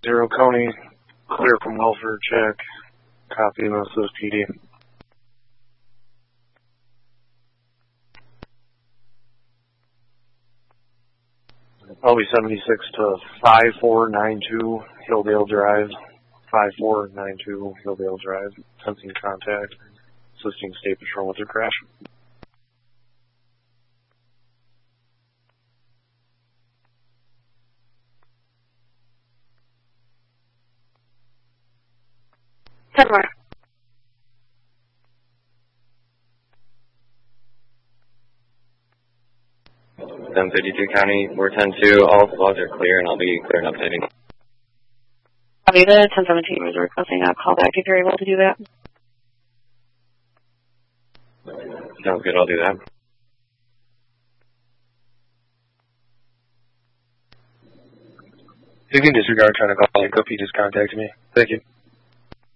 10-0 Coney, clear from welfare check, copy of Minnesota PD. I'll be 76 to 5492 Hilldale Drive, 5492 Hilldale Drive, sensing contact, assisting State Patrol with their crash. More. 1052 County, we're 10-2, all logs are clear, and I'll be clear and updating. Copy, the 1017 was requesting a callback if you're able to do that. Sounds good, I'll do that. You can disregard trying to call Link up, he just contacted me. Thank you.